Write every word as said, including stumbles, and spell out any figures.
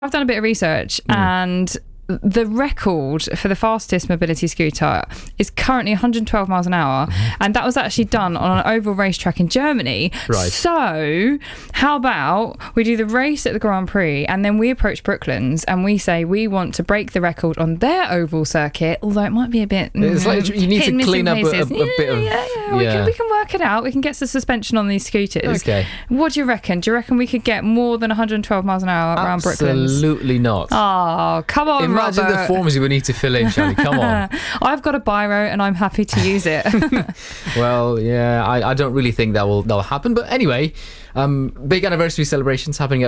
I've done a bit of research mm. and the record for the fastest mobility scooter is currently one hundred twelve miles an hour, mm-hmm. and that was actually done on an oval racetrack in Germany. Right. So how about we do the race at the Grand Prix and then we approach Brooklands and we say we want to break the record on their oval circuit, although it might be a bit it's like you need to clean up a, a, a yeah, bit of yeah, yeah. We, yeah. can, we can work it out. We can get some suspension on these scooters. Okay. What do you reckon? Do you reckon we could get more than one hundred twelve miles an hour around Brooklands? Absolutely not. Oh, come on, Imagine Robert. the forms you would need to fill in, Shelley. Come on. I've got a biro and I'm happy to use it. Well, yeah, I, I don't really think that will that will happen. But anyway, um, big anniversary celebrations happening at